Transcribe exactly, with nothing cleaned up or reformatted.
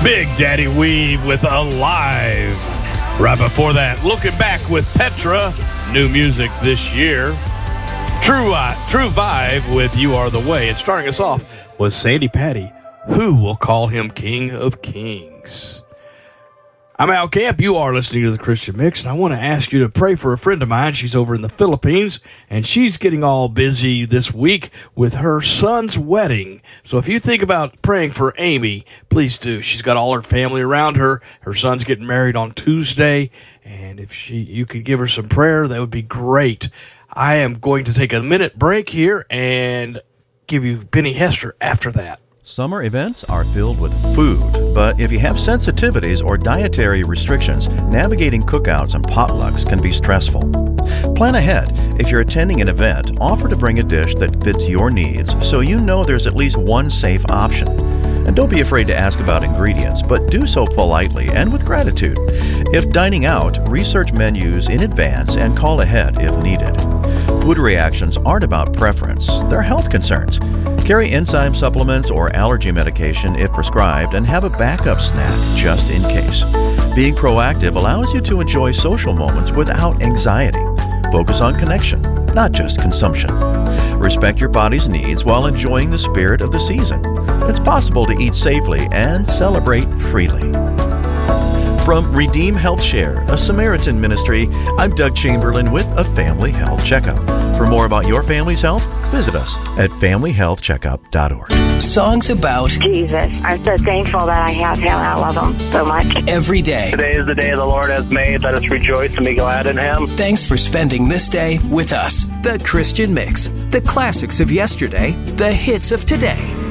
Big Daddy Weave with Alive. Right before that, Looking Back with Petra. New music this year. True uh, True Vibe with You Are the Way. And starting us off was Sandy Patty. Who will call him King of Kings? I'm Al Camp. You are listening to the Christian Mix, and I want to ask you to pray for a friend of mine. She's over in the Philippines, and she's getting all busy this week with her son's wedding. So if you think about praying for Amy, please do. She's got all her family around her. Her son's getting married on Tuesday, and if she, you could give her some prayer, that would be great. I am going to take a minute break here and give you Benny Hester after that. Summer events are filled with food, but if you have sensitivities or dietary restrictions, navigating cookouts and potlucks can be stressful. Plan ahead. If you're attending an event, offer to bring a dish that fits your needs so you know there's at least one safe option. And don't be afraid to ask about ingredients, but do so politely and with gratitude. If dining out, research menus in advance and call ahead if needed. Food reactions aren't about preference, they're health concerns. Carry enzyme supplements or allergy medication if prescribed and have a backup snack just in case. Being proactive allows you to enjoy social moments without anxiety. Focus on connection, not just consumption. Respect your body's needs while enjoying the spirit of the season. It's possible to eat safely and celebrate freely. From Redeem Health Share, a Samaritan ministry, I'm Doug Chamberlain with a Family Health Checkup. For more about your family's health, visit us at family health checkup dot org. Songs about Jesus. I'm so thankful that I have him. I love him so much. Every day. Today is the day the Lord has made. Let us rejoice and be glad in him. Thanks for spending this day with us. The Christian Mix. The classics of yesterday, the hits of today.